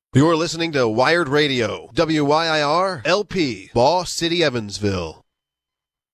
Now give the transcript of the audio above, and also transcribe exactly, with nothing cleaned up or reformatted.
You're listening to Wired Radio, W Y I R L P, Ball City, Evansville.